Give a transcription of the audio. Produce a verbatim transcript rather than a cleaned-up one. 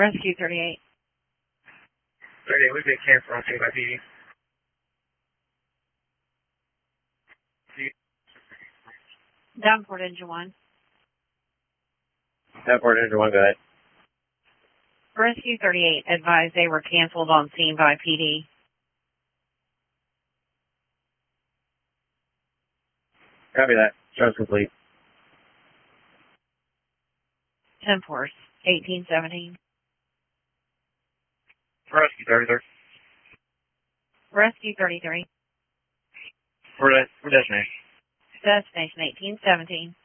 Rescue thirty-eight. thirty-eight, we've been canceled on scene by P D. Davenport Engine one. Davenport Engine one, go ahead. Rescue thirty-eight advised they were canceled on scene by P D. Copy that. Show's complete. ten four, eighteen seventeen. Rescue thirty-three. Rescue thirty-three. We're, de- we're destination. Destination eighteen seventeen.